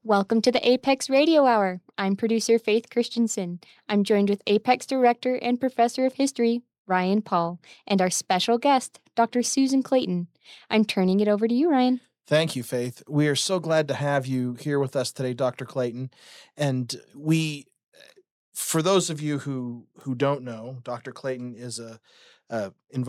Welcome to the Apex Radio Hour. I'm producer Faith Christensen. I'm joined with Apex Director and Professor of History, Ryan Paul, and our special guest, Dr. Susan Clayton. I'm turning it over to you, Ryan. Thank you, Faith. We are so glad to have you here with us today, Dr. Clayton. And for those of you who don't know, Dr. Clayton is a